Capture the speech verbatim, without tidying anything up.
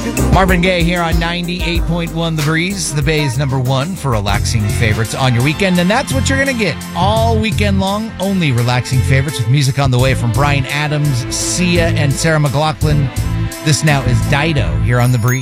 Marvin Gaye here on ninety-eight point one The Breeze, the Bay's number one for relaxing favorites on your weekend. And that's what you're going to get all weekend long. Only relaxing favorites with music on the way from Bryan Adams, Sia, and Sarah McLachlan. This now is Dido here on The Breeze.